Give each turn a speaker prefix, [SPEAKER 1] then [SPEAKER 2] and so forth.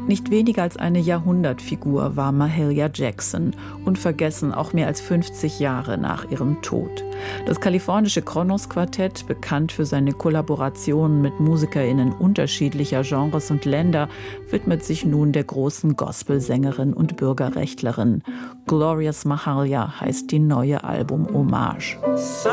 [SPEAKER 1] Nicht weniger als eine Jahrhundertfigur war Mahalia Jackson, unvergessen auch mehr als 50 Jahre nach ihrem Tod. Das kalifornische Kronos Quartett, bekannt für seine Kollaborationen mit MusikerInnen unterschiedlicher Genres und Länder, widmet sich nun der großen Gospelsängerin und Bürgerrechtlerin. Glorious Mahalia heißt die neue Album-Hommage.